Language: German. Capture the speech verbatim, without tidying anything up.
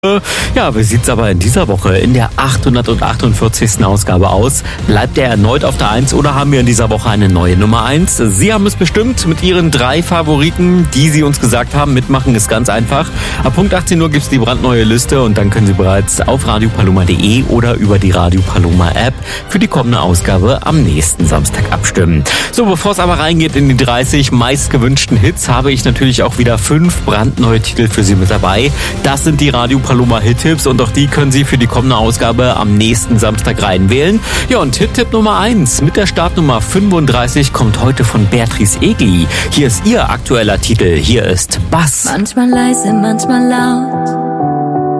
Ja, wie sieht's aber in dieser Woche in der achthundertachtundvierzigsten Ausgabe aus? Bleibt er erneut auf der eins oder haben wir in dieser Woche eine neue Nummer eins? Sie haben es bestimmt mit Ihren drei Favoriten, die Sie uns gesagt haben. Mitmachen ist ganz einfach. Ab Punkt achtzehn Uhr gibt's die brandneue Liste und dann können Sie bereits auf radio paloma punkt de oder über die Radio Paloma App für die kommende Ausgabe am nächsten Samstag abstimmen. So, bevor es aber reingeht in die dreißig meistgewünschten Hits, habe ich natürlich auch wieder fünf brandneue Titel für Sie mit dabei. Das sind die Radio Paloma Hit-Tipps und auch die können Sie für die kommende Ausgabe am nächsten Samstag reinwählen. Ja, und Hit-Tipp Nummer eins mit der Startnummer fünfunddreißig kommt heute von Beatrice Egli. Hier ist ihr aktueller Titel. Hier ist Bass. Manchmal leise, manchmal laut.